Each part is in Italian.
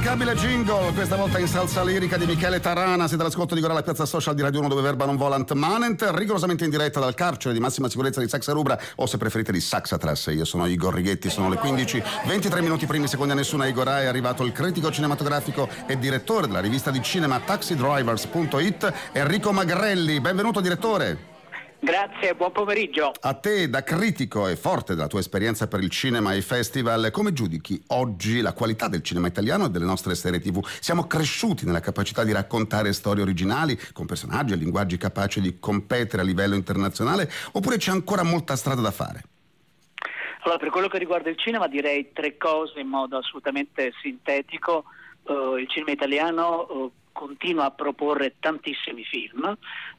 Immancabile jingle, questa volta in salsa lirica di Michele Tarana. Siete all'ascolto di Gorilla, piazza social di Radio 1, dove verba non volant manent, rigorosamente in diretta dal carcere di massima sicurezza di Saxa Rubra, o se preferite di Saxatras. Io sono Igor Righetti, sono le 15, 23 minuti primi secondi a nessuna. Igor A. È arrivato il critico cinematografico e direttore della rivista di cinema taxidrivers.it, Enrico Magrelli. Benvenuto, direttore. Grazie, buon pomeriggio. A te, da critico e forte della tua esperienza per il cinema e i festival, come giudichi oggi la qualità del cinema italiano e delle nostre serie TV? Siamo cresciuti nella capacità di raccontare storie originali, con personaggi e linguaggi capaci di competere a livello internazionale, oppure c'è ancora molta strada da fare? Allora, per quello che riguarda il cinema direi tre cose in modo assolutamente sintetico. Il cinema italiano continua a proporre tantissimi film.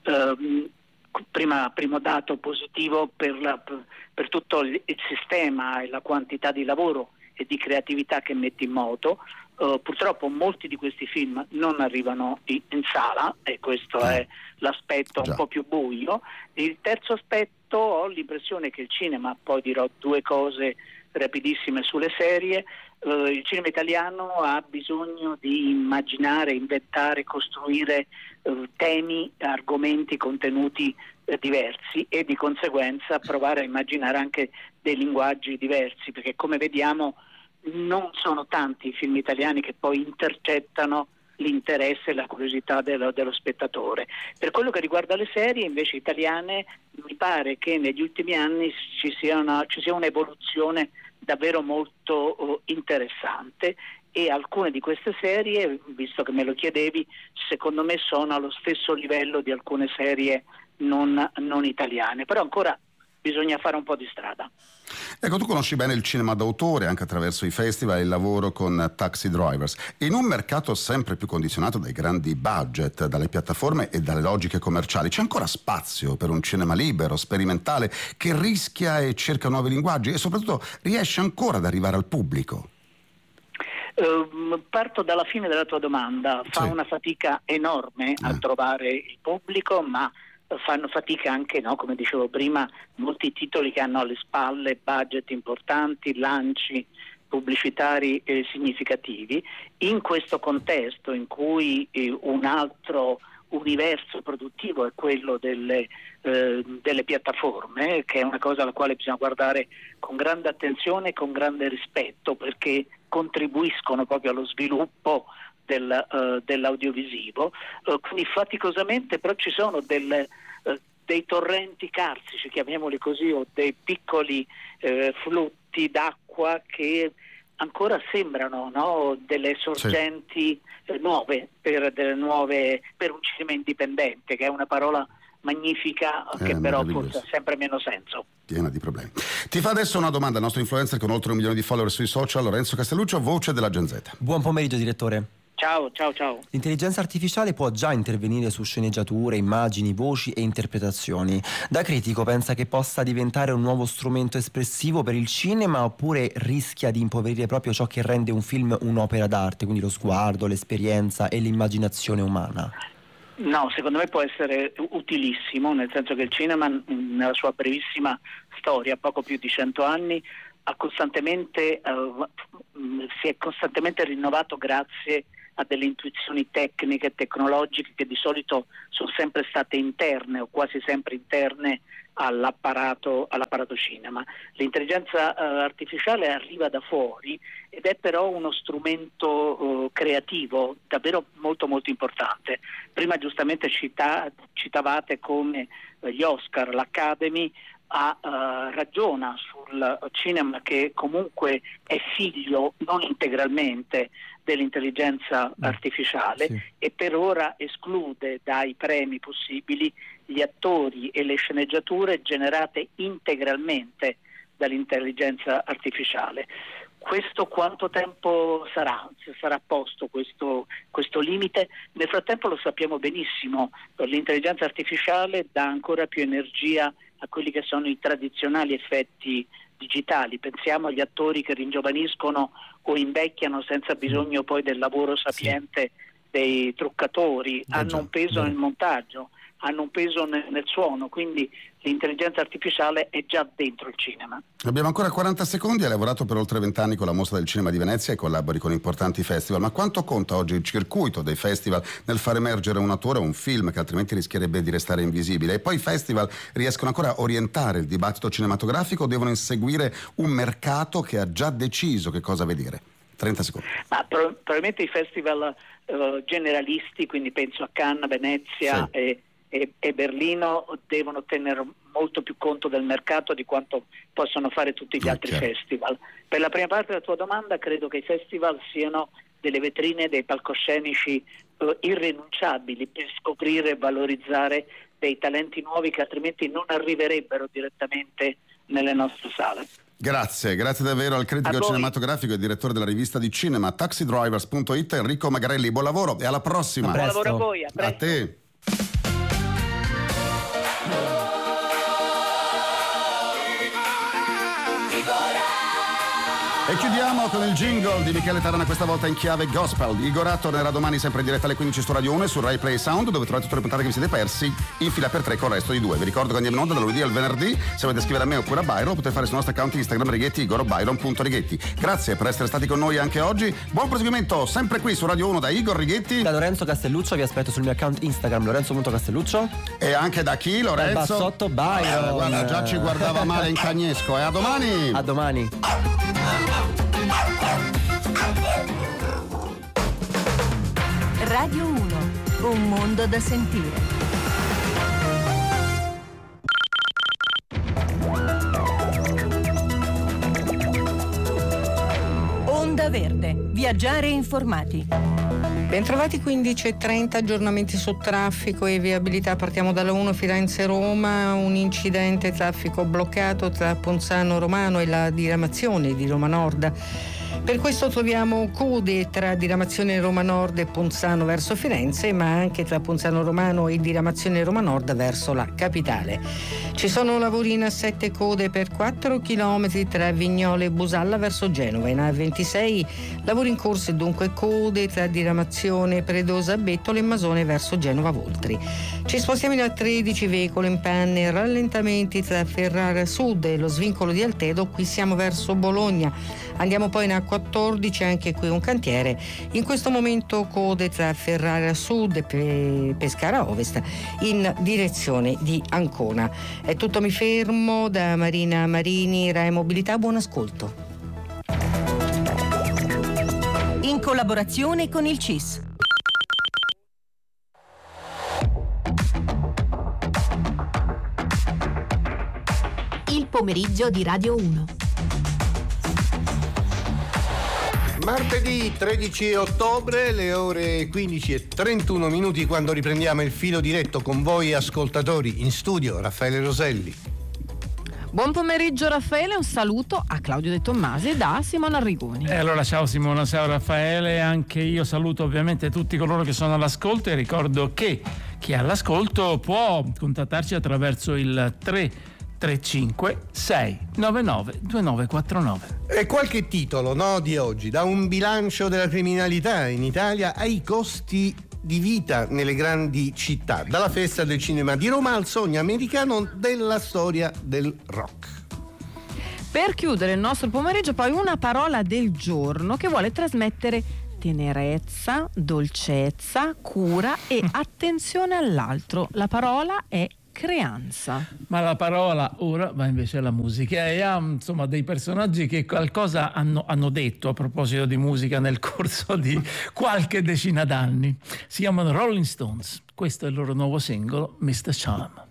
Primo dato positivo per tutto il sistema e la quantità di lavoro e di creatività che mette in moto. Purtroppo molti di questi film non arrivano in sala, e questo è l'aspetto un po' più buio. Il terzo aspetto, ho l'impressione che il cinema, poi dirò due cose rapidissime sulle serie, il cinema italiano ha bisogno di immaginare, inventare, costruire temi, argomenti, contenuti diversi, e di conseguenza provare a immaginare anche dei linguaggi diversi, perché come vediamo non sono tanti i film italiani che poi intercettano l'interesse e la curiosità dello spettatore. Per quello che riguarda le serie invece italiane, mi pare che negli ultimi anni ci sia un'evoluzione davvero molto interessante, e alcune di queste serie, visto che me lo chiedevi, secondo me sono allo stesso livello di alcune serie non italiane, però ancora bisogna fare un po' di strada. Ecco, tu conosci bene il cinema d'autore anche attraverso i festival e il lavoro con Taxi Drivers. In un mercato sempre più condizionato dai grandi budget, dalle piattaforme e dalle logiche commerciali, c'è ancora spazio per un cinema libero, sperimentale, che rischia e cerca nuovi linguaggi e soprattutto riesce ancora ad arrivare al pubblico? Parto dalla fine della tua domanda. Fa una fatica enorme a trovare il pubblico, ma fanno fatica anche, come dicevo prima, molti titoli che hanno alle spalle budget importanti, lanci pubblicitari significativi. In questo contesto in cui un altro universo produttivo è quello delle piattaforme, che è una cosa alla quale bisogna guardare con grande attenzione e con grande rispetto, perché contribuiscono proprio allo sviluppo dell'audiovisivo, quindi faticosamente però ci sono dei torrenti carsici, chiamiamoli così, o dei piccoli flutti d'acqua che ancora sembrano delle sorgenti nuove per un cinema indipendente, che è una parola magnifica che però forse ha sempre meno senso. Piena di problemi. Ti fa adesso una domanda il nostro influencer con oltre 1 milione di follower sui social, Lorenzo Castelluccio, voce della Gen Z. Buon pomeriggio, direttore. Ciao. L'intelligenza artificiale può già intervenire su sceneggiature, immagini, voci e interpretazioni. Da critico pensa che possa diventare un nuovo strumento espressivo per il cinema, oppure rischia di impoverire proprio ciò che rende un film un'opera d'arte, quindi lo sguardo, l'esperienza e l'immaginazione umana? No, secondo me può essere utilissimo, nel senso che il cinema nella sua brevissima storia, poco più di 100 anni, si è costantemente rinnovato grazie a delle intuizioni tecniche e tecnologiche che di solito sono sempre state interne o quasi sempre interne all'apparato cinema. L'intelligenza artificiale arriva da fuori ed è però uno strumento creativo davvero molto molto importante. Prima giustamente citavate come gli Oscar, l'Academy ragiona sul cinema che comunque è figlio non integralmente dell'intelligenza artificiale, sì, e per ora esclude dai premi possibili gli attori e le sceneggiature generate integralmente dall'intelligenza artificiale. Questo quanto tempo sarà? Sarà posto questo limite? Nel frattempo lo sappiamo benissimo, l'intelligenza artificiale dà ancora più energia a quelli che sono i tradizionali effetti digitali. Pensiamo agli attori che ringiovaniscono o invecchiano senza bisogno poi del lavoro sapiente dei truccatori, hanno un peso nel montaggio. hanno un peso nel suono, quindi l'intelligenza artificiale è già dentro il cinema. Abbiamo ancora 40 secondi. Hai lavorato per oltre 20 anni con la Mostra del Cinema di Venezia e collabori con importanti festival, ma quanto conta oggi il circuito dei festival nel far emergere un attore o un film che altrimenti rischierebbe di restare invisibile? E poi i festival riescono ancora a orientare il dibattito cinematografico o devono inseguire un mercato che ha già deciso che cosa vedere? 30 secondi. Ma probabilmente i festival generalisti, quindi penso a Cannes, Venezia e Berlino, devono tenere molto più conto del mercato di quanto possono fare tutti gli altri festival. Per la prima parte della tua domanda, credo che i festival siano delle vetrine, dei palcoscenici irrinunciabili per scoprire e valorizzare dei talenti nuovi che altrimenti non arriverebbero direttamente nelle nostre sale. Grazie davvero al critico cinematografico e direttore della rivista di cinema taxidrivers.it Enrico Magarelli. Buon lavoro e alla prossima. Buon lavoro a voi, a presto. A te. E chiudiamo con il jingle di Michele Tarana, questa volta in chiave gospel. Igorà tornerà domani sempre in diretta alle 15 su Radio 1 e su Rai Play Sound, dove trovate tutte le puntate che vi siete persi in fila per 3 con il resto di 2. Vi ricordo che andiamo in onda dal lunedì al venerdì. Se volete scrivere a me oppure a Byron, potete fare sul nostro account Instagram Righetti, Igor Byron.Righetti. Grazie per essere stati con noi anche oggi. Buon proseguimento sempre qui su Radio 1 da Igor Righetti, da Lorenzo Castelluccio. Vi aspetto sul mio account Instagram Lorenzo.Castelluccio. E anche da chi? Lorenzo Bassotto Byron. Guarda, già ci guardava male in cagnesco. E a domani. A domani. Radio 1, un mondo da sentire. Onda Verde, viaggiare informati. Bentrovati, 15:30, aggiornamenti su traffico e viabilità. Partiamo dalla 1 Firenze-Roma, un incidente, traffico bloccato tra Ponzano Romano e la diramazione di Roma Nord. Per questo troviamo code tra diramazione Roma Nord e Ponzano verso Firenze, ma anche tra Ponzano Romano e diramazione Roma Nord verso la capitale. Ci sono lavori in A7, code per 4 km tra Vignole e Busalla verso Genova. In A26 lavori in corso e dunque code tra diramazione Predosa Bettolo e Masone verso Genova Voltri. Ci spostiamo in A13, veicolo in panne, rallentamenti tra Ferrara Sud e lo svincolo di Altedo, qui siamo verso Bologna. Andiamo poi in A14, anche qui un cantiere. In questo momento code tra Ferrara Sud e Pescara Ovest in direzione di Ancona. È tutto, mi fermo. Da Marina Marini, Rai Mobilità, buon ascolto. In collaborazione con il CIS. Il pomeriggio di Radio 1. Martedì 13 ottobre, le ore 15:31, quando riprendiamo il filo diretto con voi ascoltatori. In studio Raffaele Roselli. Buon pomeriggio Raffaele, un saluto a Claudio De Tommasi e da Simona Arrigoni. Allora, ciao Simona, ciao Raffaele, anche io saluto ovviamente tutti coloro che sono all'ascolto e ricordo che chi è all'ascolto può contattarci attraverso il 335 699 2949. E qualche titolo, no, di oggi, da un bilancio della criminalità in Italia ai costi di vita nelle grandi città, dalla festa del cinema di Roma al sogno americano della storia del rock. Per chiudere il nostro pomeriggio poi una parola del giorno che vuole trasmettere tenerezza, dolcezza, cura e attenzione all'altro. La parola è creanza. Ma la parola ora va invece alla musica e ha insomma dei personaggi che qualcosa hanno detto a proposito di musica nel corso di qualche decina d'anni. Si chiamano Rolling Stones. Questo è il loro nuovo singolo, Mr. Charm.